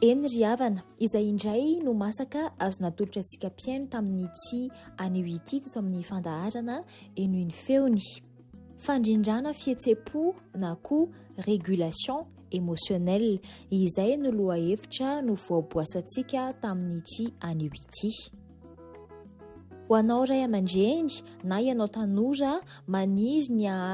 Eny ry havana, izay indray no masaka azo natolotra antsika mpiaino tamin'ny tsy anio ity teto amin'ny fandaharana eno iny feony. Fandrindrana fihetsem-po na koa régulation émotionnelle, izay no lohahevitra no voaboasantsika tamin'ny tsy anio ity. Ho anao ray aman-dreny na ianao tanora maniry ny